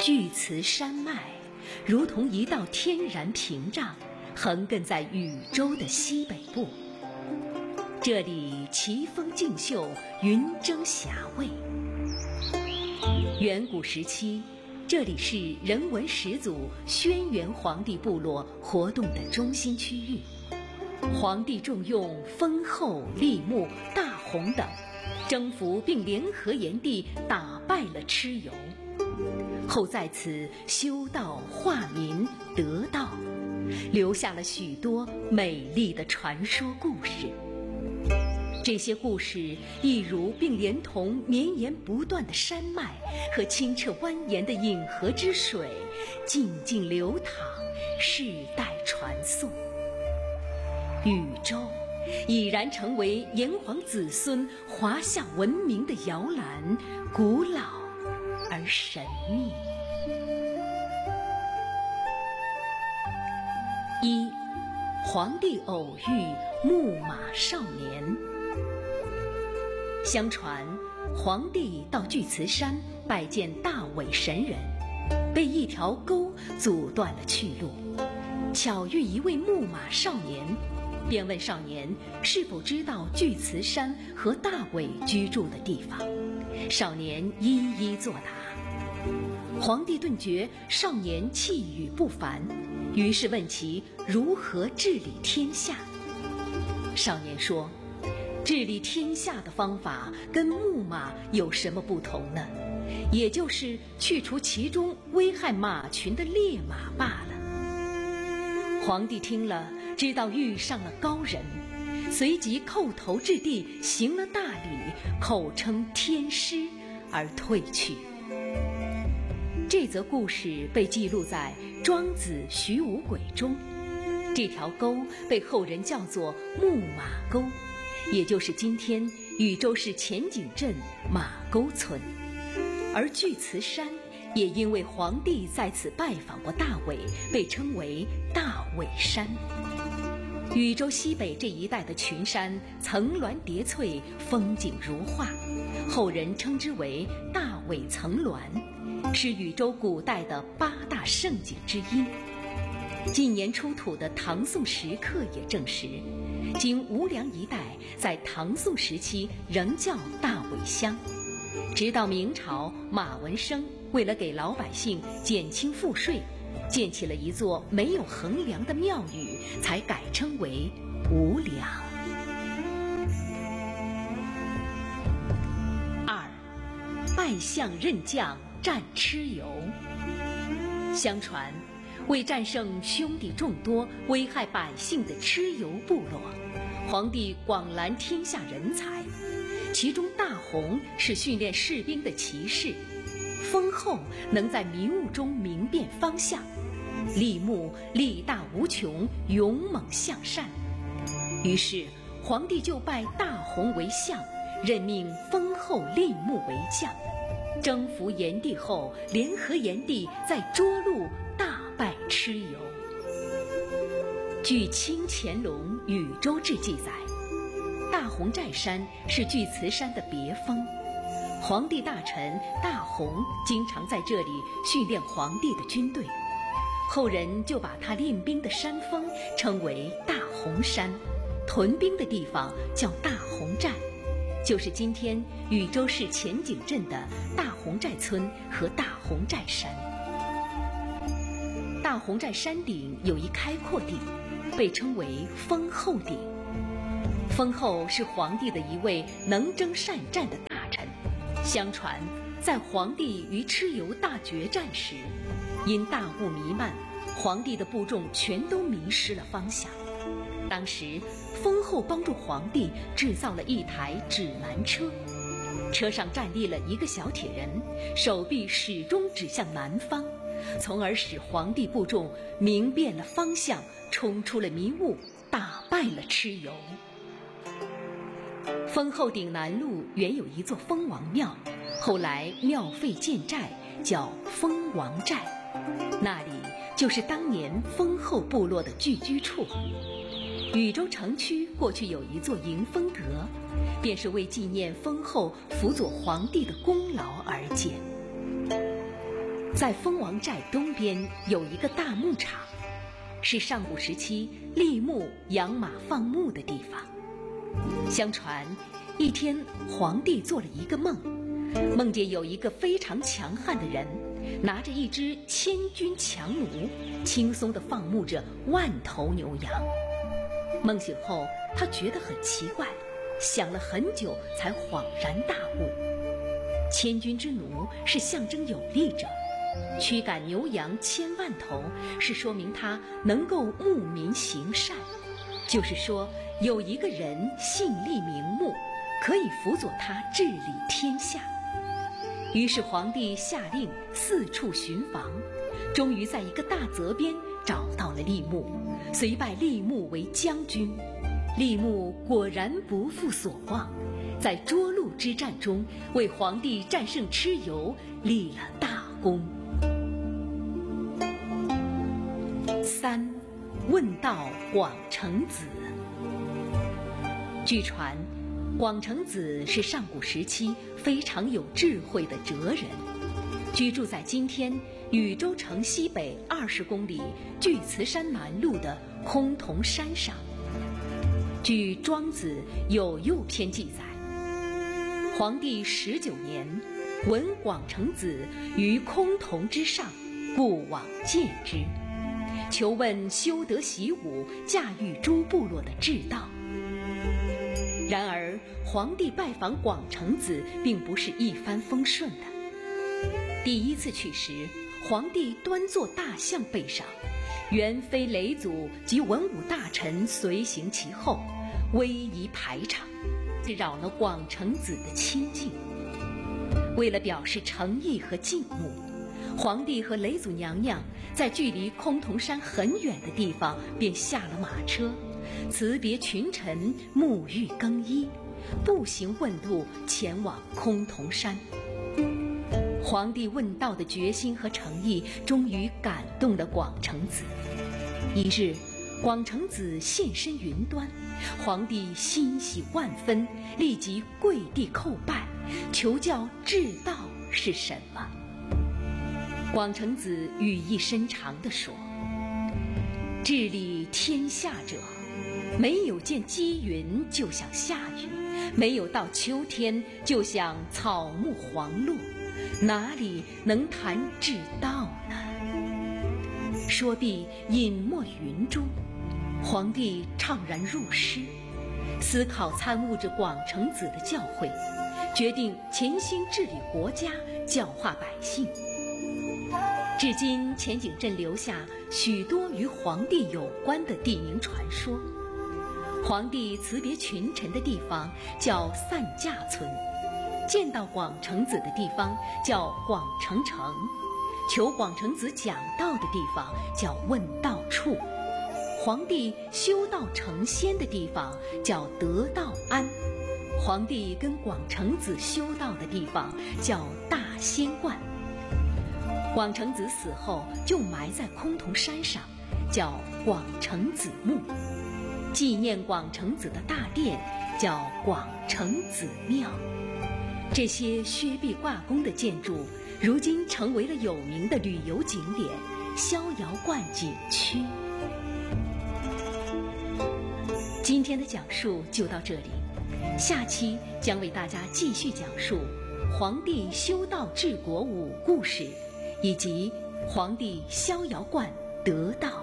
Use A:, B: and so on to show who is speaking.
A: 巨磁山脉如同一道天然屏障，横亘在宇宙的西北部。这里奇峰竞秀，云蒸霞蔚。远古时期，这里是人文始祖轩辕黄帝部落活动的中心区域。黄帝重用封后、立木、大洪等，征服并联合炎帝，打败了蚩尤，后在此修道化民得道，留下了许多美丽的传说故事。这些故事一如并连同绵延不断的山脉和清澈蜿蜒的饮河之水，静静流淌，世代传颂。禹州已然成为炎黄子孙华夏文明的摇篮，古老而神秘。一、黄帝偶遇木马少年。相传，黄帝到巨磁山拜见大尾神人，被一条沟阻断了去路，巧遇一位木马少年，便问少年是否知道巨磁山和大尾居住的地方。少年一一作答。黄帝顿觉少年气宇不凡，于是问其如何治理天下。少年说，治理天下的方法跟木马有什么不同呢？也就是去除其中危害马群的烈马罢了。黄帝听了，知道遇上了高人，随即叩头至地，行了大礼，口称天师而退去。这则故事被记录在《庄子·徐无鬼》中。这条沟被后人叫做木马沟，也就是今天禹州市前井镇马沟村。而巨磁山也因为黄帝在此拜访过大尾，被称为大尾山。禹州西北这一带的群山层峦叠翠，风景如画，后人称之为大尾层峦，是禹州古代的8大胜景之一。近年出土的唐宋石刻也证实，今无良一带在唐宋时期仍叫大尾乡，直到明朝，马文生为了给老百姓减轻赋税，建起了一座没有横梁的庙宇，才改称为无梁。二、拜相任将战蚩尤。相传，为战胜兄弟众多、危害百姓的蚩尤部落，黄帝广揽天下人才，其中大洪是训练士兵的骑士，封后能在迷雾中明辨方向，立木力大无穷，勇猛向善。于是黄帝就拜大洪为相，任命封后立木为将。征服炎帝后，联合炎帝在涿鹿大败蚩尤。据《清乾隆禹州志》记载，大洪寨山是巨磁山的别峰，黄帝大臣大洪经常在这里训练黄帝的军队，后人就把他练兵的山峰称为大洪山，屯兵的地方叫大洪寨，就是今天禹州市前井镇的大洪寨村和大洪寨山。大洪寨山顶有一开阔地，被称为封后顶。封后是黄帝的一位能征善战的大臣，相传在黄帝与蚩尤大决战时，因大雾弥漫，黄帝的部众全都迷失了方向。当时封后帮助黄帝制造了一台指南车，车上站立了一个小铁人，手臂始终指向南方，从而使黄帝部众明辨了方向，冲出了迷雾，打败了蚩尤。封后顶南麓原有一座封王庙，后来庙废建寨，叫封王寨，那里就是当年封后部落的聚居处。禹州城区过去有一座迎风阁，便是为纪念封后辅佐黄帝的功劳而建。 在封王寨东边有一个大牧场，是上古时期立牧养马放牧的地方。相传一天，皇帝做了一个梦，梦见有一个非常强悍的人拿着一支千军强弩，轻松地放牧着万头牛羊。梦醒后，他觉得很奇怪，想了很久才恍然大悟。千军之弩是象征有力者，驱赶牛羊千万头是说明他能够牧民行善，就是说有一个人姓厉名牧，可以辅佐他治理天下。于是皇帝下令四处寻访，终于在一个大泽边找到了厉牧，遂拜厉牧为将军。厉牧果然不负所望，在涿鹿之战中为皇帝战胜蚩尤立了大功。3. 问道广成子。据传，广成子是上古时期非常有智慧的哲人，居住在今天禹州城西北20公里巨慈山南麓的崆峒山上。据《庄子·有右篇》记载，皇帝19年，闻广成子于崆峒之上，故往见之，求问修德习武、驾驭诸部落的治道。然而皇帝拜访广成子并不是一帆风顺的。第一次去时，皇帝端坐大象背上，元妃嫘祖及文武大臣随行其后，威仪排场，扰了广成子的清静。为了表示诚意和敬慕，皇帝和嫘祖娘娘在距离崆峒山很远的地方便下了马车，辞别群臣，沐浴更衣，步行问路前往崆峒山。皇帝问道的决心和诚意终于感动了广成子。一日，广成子现身云端，皇帝欣喜万分，立即跪地叩拜，求教治道是什么。广成子语意深长地说：治理天下者，没有见积云就想下雨，没有到秋天就想草木黄落，哪里能谈治道呢？说毕，隐没云中。皇帝怅然入诗，思考参悟着广成子的教诲，决定潜心治理国家，教化百姓。至今，前景镇留下许多与皇帝有关的地名传说。皇帝辞别群臣的地方叫散驾村，见到广成子的地方叫广成城，求广成子讲道的地方叫问道处，皇帝修道成仙的地方叫得道庵，皇帝跟广成子修道的地方叫大仙观。广成子死后就埋在崆峒山上，叫广成子墓。纪念广成子的大殿叫广成子庙。这些削壁挂弓的建筑，如今成为了有名的旅游景点逍遥观景区。今天的讲述就到这里，下期将为大家继续讲述皇帝修道治国5故事，以及皇帝逍遥观得道。